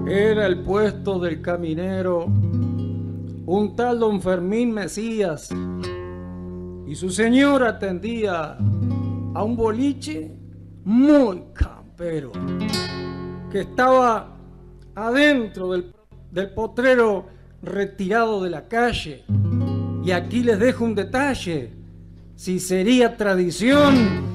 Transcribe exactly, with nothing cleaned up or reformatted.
Era el puesto del caminero, un tal don Fermín Mesías, y su señora atendía a un boliche muy campero que estaba adentro del, del potrero retirado de la calle. Y aquí les dejo un detalle: si sería tradición